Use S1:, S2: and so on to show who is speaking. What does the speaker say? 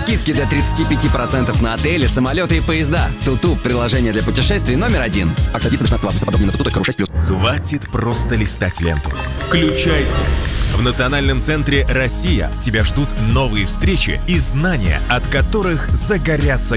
S1: Скидки до 35% на отели, самолеты и поезда. Туту – приложение для путешествий номер 1. Акция длится до 16 августа. Подробнее на tutu.ru 6+.
S2: Хватит просто листать ленту. Включайся. В Национальном центре «Россия» тебя ждут новые встречи и знания, от которых загорятся